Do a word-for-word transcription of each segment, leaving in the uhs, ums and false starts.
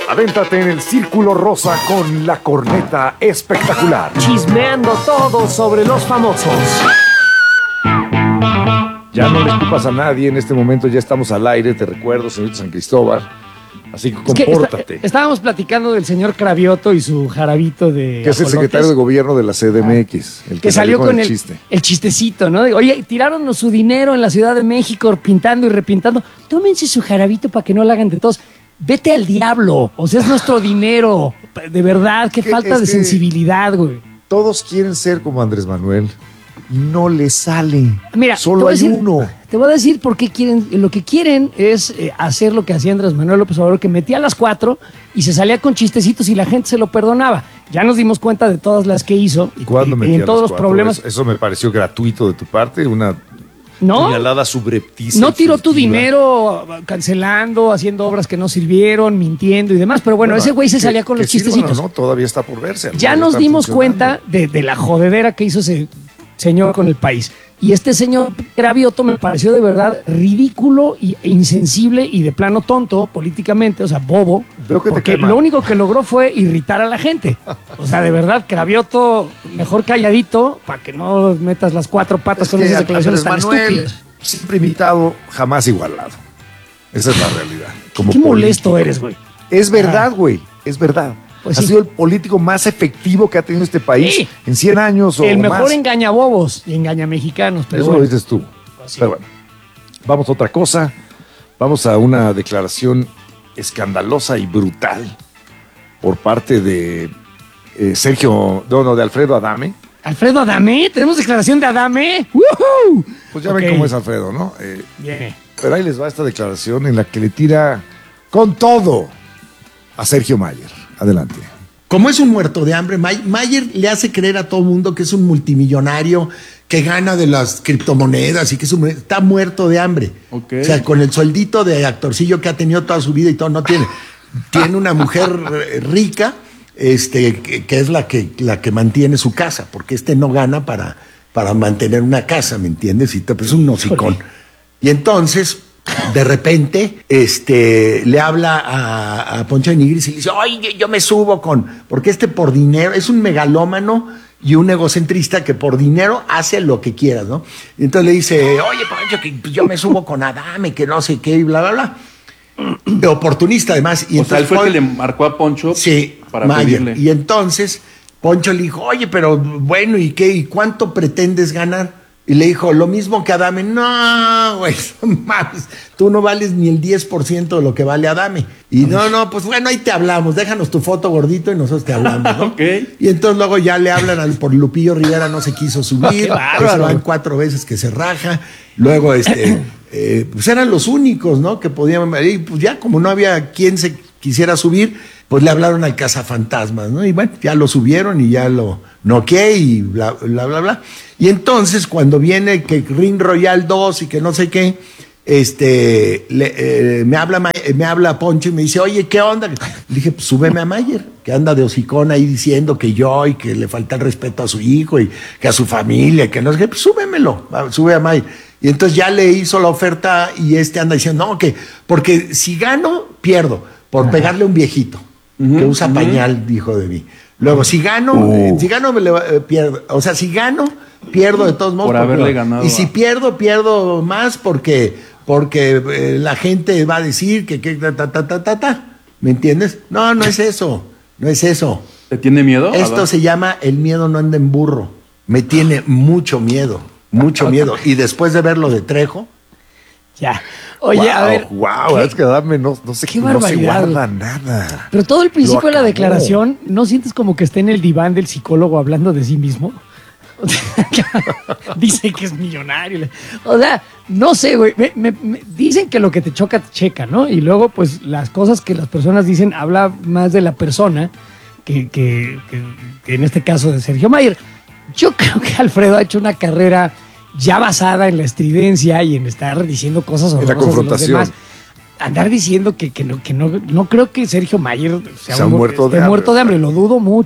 Adéntrate en el Círculo Rosa con la corneta espectacular. Chismeando todo sobre los famosos. Ya no le escupas a nadie, en este momento ya estamos al aire, te recuerdo, señorita San Cristóbal. Así que compórtate. Es que está, estábamos platicando del señor Cravioto y su jarabito de que es el secretario de gobierno de la C D M X, el que, que salió con, con el, chiste. el chistecito, ¿no? Oye, tiraron su dinero en la Ciudad de México pintando y repintando. Tómense su jarabito para que no lo hagan de todos. Vete al diablo, o sea, es nuestro dinero. De verdad, qué falta de sensibilidad, güey. Todos quieren ser como Andrés Manuel y no les sale. Mira, solo hay decir, uno. Te voy a decir por qué quieren. Lo que quieren es eh, hacer lo que hacía Andrés Manuel López Obrador, que metía a las cuatro y se salía con chistecitos y la gente se lo perdonaba. Ya nos dimos cuenta de todas las que hizo y, ¿Cuándo y, y en todos los cuatro? problemas. Eso, eso me pareció gratuito de tu parte, una ¿no? puñalada subrepticia. No tiró tu dinero cancelando, haciendo obras que no sirvieron, mintiendo y demás, pero bueno, bueno ese güey se que, salía con los chistecitos. No, no, todavía está por verse. Ya nos dimos cuenta de, de la jodedera que hizo ese señor con el país. Y este señor Cravioto me pareció de verdad ridículo e insensible y de plano tonto políticamente, o sea, bobo, porque lo único que logró fue irritar a la gente. O sea, de verdad, Cravioto, mejor calladito, para que no metas las cuatro patas es con esas declaraciones tan estúpidas. Siempre imitado, jamás igualado. Esa es la realidad. Como Qué político. Molesto eres, güey. Es verdad, güey, es verdad. Pues ha sí. sido el político más efectivo que ha tenido este país sí. en cien años o el mejor más. engañabobos y engañamexicanos. Pero Eso bueno. lo dices tú. Pues sí. Pero bueno, vamos a otra cosa. Vamos a una declaración escandalosa y brutal por parte de eh, Sergio, no, no, de Alfredo Adame. ¿Alfredo Adame? ¿Tenemos declaración de Adame? ¡Woohoo! Pues ya okay. ven cómo es Alfredo, ¿no? Eh, Bien. Pero ahí les va esta declaración en la que le tira con todo a Sergio Mayer. Adelante. Como es un muerto de hambre, Mayer le hace creer a todo el mundo que es un multimillonario, que gana de las criptomonedas y que es un, está muerto de hambre. Okay. O sea, con el sueldito de actorcillo que ha tenido toda su vida y todo, no tiene. Tiene una mujer rica, este, que, que es la que, la que mantiene su casa, porque este no gana para, para mantener una casa, ¿me entiendes? Y te, pues, es un hocicón. Okay. Y entonces, de repente, este, le habla a, a Poncho de Nigris y le dice, oye, yo me subo con... Porque este por dinero, es un megalómano y un egocentrista que por dinero hace lo que quieras, ¿no? Y entonces le dice, oye, Poncho, que yo me subo con Adame, que no sé qué, y bla, bla, bla. De oportunista, además. Y o sea, él fue el que le marcó a Poncho sí, para Mayer. pedirle. Y entonces Poncho le dijo, oye, pero bueno, ¿y qué? ¿Y cuánto pretendes ganar? Y le dijo, lo mismo que Adame. No, güey, mames, tú no vales ni el diez por ciento de lo que vale Adame. Y no, no, pues bueno, ahí te hablamos, déjanos tu foto gordito y nosotros te hablamos, ¿no? Okay. Y entonces luego ya le hablan al, por Lupillo Rivera, no se quiso subir, pues se van cuatro veces que se raja. Luego, este, eh, pues eran los únicos, ¿no? Que podían, y pues ya como no había quien se quisiera subir, pues le hablaron al cazafantasmas, ¿no? Y bueno, ya lo subieron y ya lo noqué y bla, bla, bla, bla. Y entonces, cuando viene que Ring Royal dos y que no sé qué, este, le, eh, me, habla, me habla Poncho y me dice, oye, ¿qué onda? Le dije, pues súbeme a Mayer, que anda de hocicón ahí diciendo que yo y que le falta el respeto a su hijo y que a su familia, que no sé qué, pues súbemelo, sube a Mayer. Y entonces ya le hizo la oferta y este anda diciendo, no, que porque si gano, pierdo, por pegarle a un viejito. Uh-huh, que usa uh-huh. pañal, dijo de mí. Luego, si gano, uh. si gano, me le, eh, pierdo. O sea, si gano, pierdo de todos modos. Por haberle ganado. Y si pierdo, pierdo más porque, porque eh, la gente va a decir que, que ta, ta, ta, ta, ta, ta. ¿Me entiendes? No, no es eso. No es eso. ¿Te tiene miedo? Esto se llama el miedo no anda en burro. Me tiene mucho miedo. Mucho miedo. Y después de ver lo de Trejo. Ya. Oye, wow, a ver. Wow, es que Adame no, no, se, qué no se barbaridad. guarda nada. Pero todo el principio de la declaración, ¿no sientes como que está en el diván del psicólogo hablando de sí mismo? O sea, dice que es millonario. O sea, no sé, güey. Me, me, me, dicen que lo que te choca, te checa, ¿no? Y luego, pues, las cosas que las personas dicen habla más de la persona que, que, que, que en este caso de Sergio Mayer. Yo creo que Alfredo ha hecho una carrera ya basada en la estridencia y en estar diciendo cosas sobre la confrontación. Los demás. Andar diciendo que, que, no, que no, no creo que Sergio Mayer sea, sea un muerto, esté de, muerto hambre. de hambre, lo dudo mucho.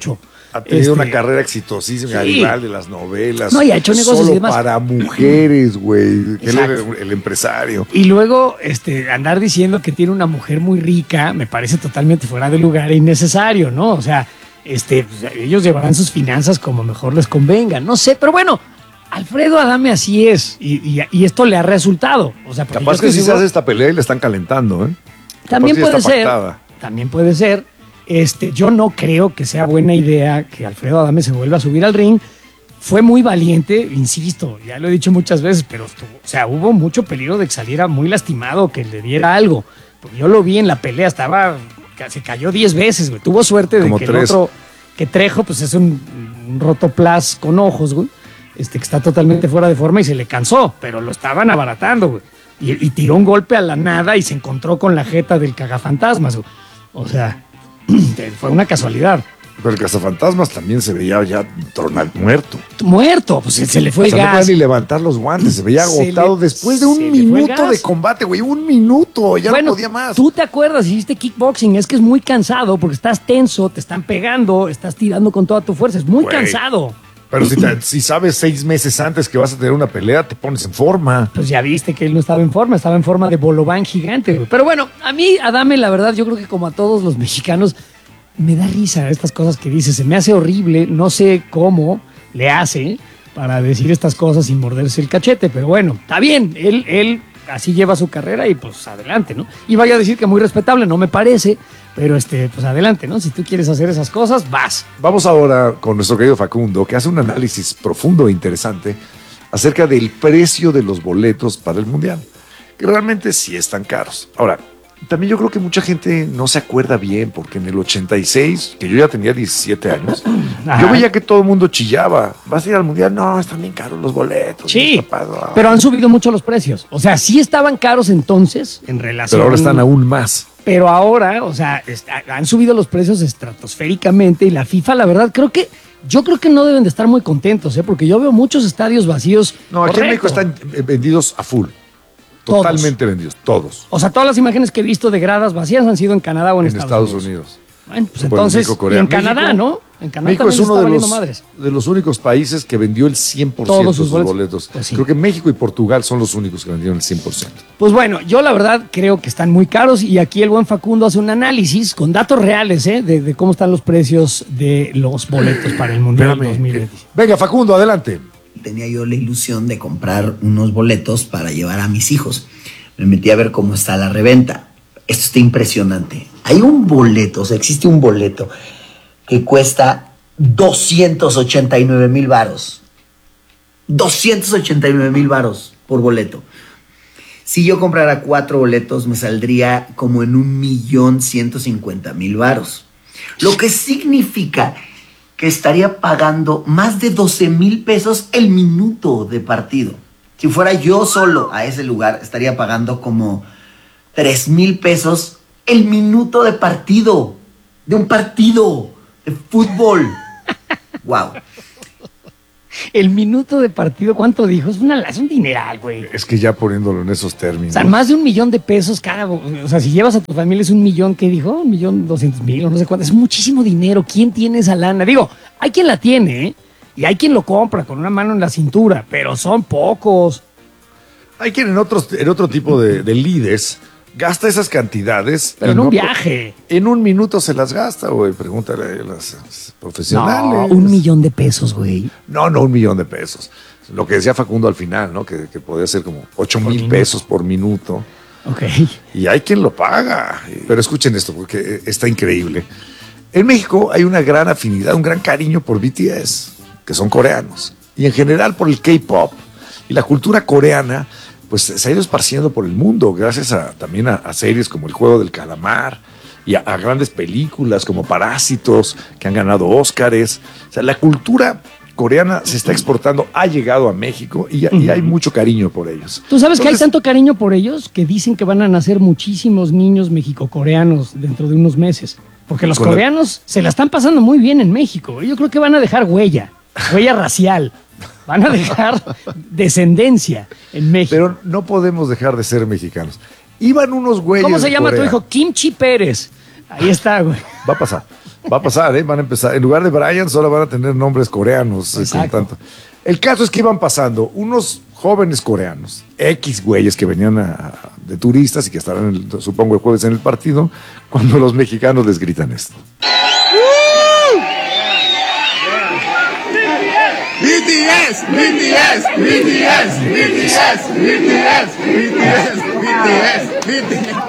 Ha tenido Este, una carrera exitosísima, sí. Garibaldi, de las novelas. No, y ha hecho negocios solo y demás. para mujeres, güey. Él era Exacto. el, el empresario. Y luego este, andar diciendo que tiene una mujer muy rica me parece totalmente fuera de lugar e innecesario, ¿no? O sea, este, pues, ellos llevarán sus finanzas como mejor les convenga. No sé, pero bueno, Alfredo Adame así es. Y, y- y esto le ha resultado. O sea, porque Capaz yo que estoy si se seguro- hace esta pelea y le están calentando, ¿eh? También Capaz que puede está ser. pactada. También puede ser. Este, yo no creo que sea buena idea que Alfredo Adame se vuelva a subir al ring. Fue muy valiente, insisto, ya lo he dicho muchas veces, pero estuvo- o sea, hubo mucho peligro de que saliera muy lastimado, que le diera algo. Porque yo lo vi en la pelea, estaba, se cayó diez veces, güey. Tuvo suerte de Como que el tres. otro, que Trejo, pues es un, un rotoplas con ojos, güey. Este, que está totalmente fuera de forma y se le cansó, pero lo estaban abaratando, güey. Y, y tiró un golpe a la nada y se encontró con la jeta del cagafantasmas, güey. O sea, fue una casualidad. Pero el cazafantasmas también se veía ya tronal muerto. Muerto, pues se le fue O el sea, no gas. podía ni levantar los guantes, se veía Se agotado le- después de se un le fue el minuto gas. de combate, güey. Un minuto, ya Bueno, no podía más. tú te acuerdas, hiciste kickboxing, es que es muy cansado porque estás tenso, te están pegando, estás tirando con toda tu fuerza, es muy Güey. cansado. Pero si, te- si sabes seis meses antes que vas a tener una pelea, te pones en forma. Pues ya viste que él no estaba en forma, estaba en forma de bolobán gigante, güey. Pero bueno, a mí, Adame, la verdad, yo creo que como a todos los mexicanos, me da risa estas cosas que dice, se me hace horrible, no sé cómo le hace para decir estas cosas sin morderse el cachete, pero bueno, está bien, él, él así lleva su carrera y pues adelante, ¿no? Y vaya a decir que muy respetable, no me parece, pero este, pues adelante, ¿no? Si tú quieres hacer esas cosas, vas. Vamos ahora con nuestro querido Facundo, que hace un análisis profundo e interesante acerca del precio de los boletos para el Mundial, que realmente sí están caros. Ahora, también yo creo que mucha gente no se acuerda bien, porque en el ochenta y seis, que yo ya tenía diecisiete años, Ajá. yo veía que todo el mundo chillaba. ¿Vas a ir al Mundial? No, están bien caros los boletos. Sí, mis papás, no". pero han subido mucho los precios. O sea, sí estaban caros entonces en relación. Pero ahora están aún más. Pero ahora, o sea, está- han subido los precios estratosféricamente y la FIFA, la verdad, creo que yo creo que no deben de estar muy contentos, ¿eh? Porque yo veo muchos estadios vacíos. No, aquí en México Correcto. están eh, vendidos a full. Todos. Totalmente vendidos, todos. O sea, todas las imágenes que he visto de gradas vacías han sido en Canadá o en, En Estados Unidos. Bueno, pues Bueno, entonces, México, Corea. y en Canadá, México- ¿no? En Canadá México también es se uno está de valiendo los, madres. de los únicos países que vendió el cien por ciento Todos sus sus boletos. boletos. Pues sí. Creo que México y Portugal son los únicos que vendieron el cien por ciento. Pues bueno, yo la verdad creo que están muy caros y aquí el buen Facundo hace un análisis con datos reales, ¿eh? De, de cómo están los precios de los boletos para el Mundial Espérame. dos mil veinte. Venga, Facundo, adelante. Tenía yo la ilusión de comprar unos boletos para llevar a mis hijos. Me metí a ver cómo está la reventa. Esto está impresionante. Hay un boleto, o sea, existe un boleto que cuesta doscientos ochenta y nueve mil varos. doscientos ochenta y nueve mil varos por boleto. Si yo comprara cuatro boletos, me saldría como en un millón ciento cincuenta mil varos. Lo que significa que estaría pagando más de doce mil pesos el minuto de partido. Si fuera yo solo a ese lugar, estaría pagando como tres mil pesos el minuto de partido. De un partido de fútbol. Wow. El minuto de partido, ¿cuánto dijo? Es, una, es un dineral, güey. Es que ya poniéndolo en esos O términos. sea, más de un millón de pesos cada. O sea, si llevas a tu familia es un millón, ¿qué dijo? Un millón doscientos mil o no sé cuánto. Es muchísimo dinero. ¿Quién tiene esa lana? Digo, hay quien la tiene, ¿eh? Y hay quien lo compra con una mano en la cintura, pero son pocos. Hay quien en, otros, en otro tipo de, de lides gasta esas cantidades. Pero y en un no- viaje. En un minuto se las gasta, güey. Pregúntale a las las profesionales. No, un millón de pesos, güey. No, no un millón de pesos. Lo que decía Facundo al final, ¿no? Que, que podía ser como ocho mil minuto. pesos por minuto. Ok. Y hay quien lo paga. Pero escuchen esto, porque está increíble. En México hay una gran afinidad, un gran cariño por B T S, que son coreanos. Y en general por el K-pop. Y la cultura coreana, pues se ha ido esparciendo por el mundo, gracias a, también a, a series como El Juego del Calamar y a, a grandes películas como Parásitos, que han ganado Óscares. O sea, la cultura coreana se está exportando, ha llegado a México y, y hay mucho cariño por ellos. ¿Tú sabes que hay Entonces, tanto cariño por ellos que dicen que van a nacer muchísimos niños mexicocoreanos dentro de unos meses? Porque los Con la- coreanos se la están pasando muy bien en México. Yo creo que van a dejar huella, huella racial. Van a dejar descendencia en México. Pero no podemos dejar de ser mexicanos. Iban unos güeyes ¿Cómo se de llama tu Corea. hijo? Kimchi Pérez. Ahí está, güey. Va a pasar. Va a pasar, ¿eh? Van a empezar. En lugar de Brian, solo van a tener nombres coreanos. eh, con tanto. El caso es que iban pasando unos jóvenes coreanos, X güeyes que venían a- de turistas y que estarán, el- supongo, el jueves en el partido, cuando los mexicanos les gritan esto. B T S, B T S, B T S, B T S, B T S, B T S, B T S, B T S.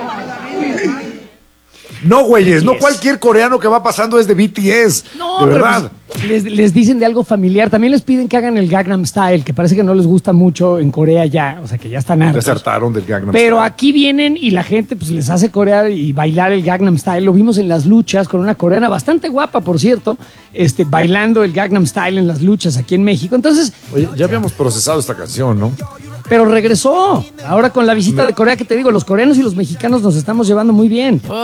No, güeyes, no cualquier coreano que va pasando es de B T S. No, de pero verdad. pues, les, les dicen de algo familiar. También les piden que hagan el Gangnam Style, que parece que no les gusta mucho en Corea ya. O sea, que ya están hartos. Desertaron del Gangnam Pero Style. aquí vienen y la gente pues les hace corear y bailar el Gangnam Style. Lo vimos en las luchas con una coreana bastante guapa, por cierto, este, bailando el Gangnam Style en las luchas aquí en México. Entonces, Oye, ya habíamos procesado esta canción, ¿no? pero regresó. Ahora con la visita de Corea, que te digo, los coreanos y los mexicanos nos estamos llevando muy bien.